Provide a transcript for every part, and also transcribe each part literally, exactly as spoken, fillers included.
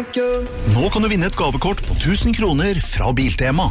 Nå kan du vinne et gavekort på tusen kroner fra Biltema.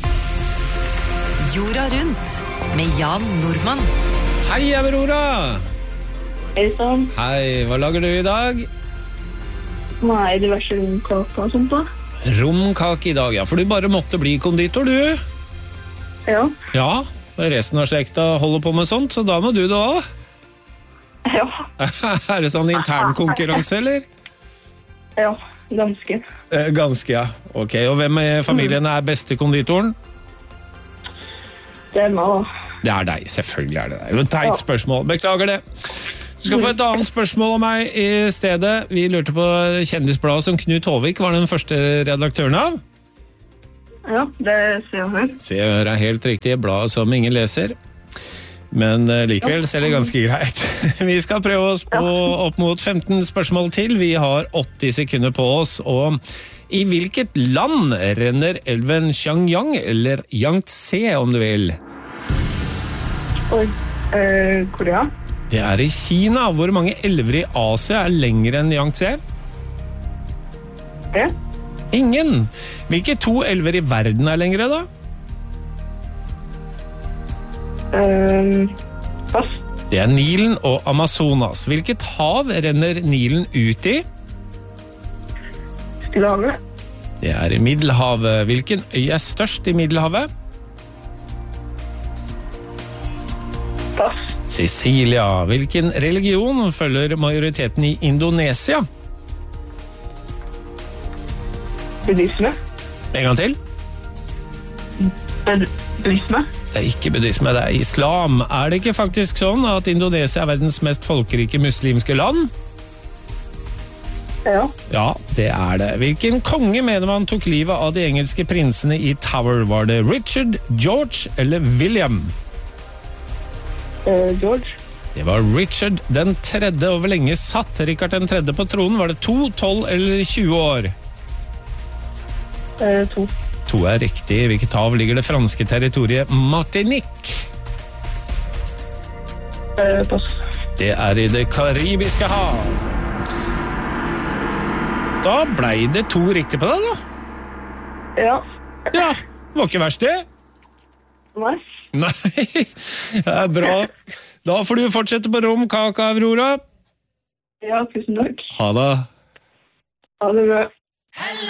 Jorda rundt med Jan Nordmann. Hei, Aurora! Hei sann. Hei, hva lager du i dag? Nei, diverse romkake og sånt da. Romkake i dag, ja, for du bare måtte bli konditor, du. Ja. Ja, resten av slekta holder på med sånt, så da må du da. Ja. Er det sånn intern konkurranse, eller? Ja, ganske. Eh, ganske, ja. Ok, og hvem i familien er beste konditoren? Det er meg da. Det er deg, selvfølgelig er det deg. Det er et teit spørsmål, beklager det. Du skal få et annet spørsmål om meg i stedet. Vi lurte på kjendisbladet som Knut Håvik var den første redaktøren av. Ja, det ser jeg her. Se og hør er helt riktig, bladet som ingen leser. Men likevel ser det ganske greit. Vi skal prøve oss på opp mot femten spørsmål til. Vi har åtti sekunder på oss, og i hvilket land renner elven Xiangyang, eller Yangtze om du vil? Oi, eh, Korea? Det er i Kina. Hvor mange elver i Asia er lengre enn Yangtze? Det? Ingen. Hvilke to elver i verden er lengre da? Um, pass. Det er Nilen og Amazonas. Hvilket hav renner Nilen ut i? Stillehavet. Det er i Middelhavet. Hvilken øy er størst i Middelhavet? Pass. Sicilia. Hvilken religion følger majoriteten i Indonesia? Buddhisme. En gang til. Bud- Buddhisme. Det er ikke buddhisme, det er islam. Er det ikke faktisk sånn at Indonesia er verdens mest folkerike muslimske land? Ja. Ja, det er det. Hvilken konge mener man tok livet av de engelske prinsene i Tower? Var det Richard, George eller William? Eh, George. Det var Richard den tredje, og hvor lenge satt Richard den tredje på tronen? Var det to, tolv eller tjue år? Eh, to. To er riktig. Hvilket hav ligger det franske territoriet Martinique? Eh, pass. Det er i det karibiske hav. Da ble det to riktig på deg, da. Ja. Ja, var ikke verst det. Nei. Nei, det er bra. Da får du fortsette på romkaka, Aurora. Ja, tusen takk. Ha det. Ha det bra.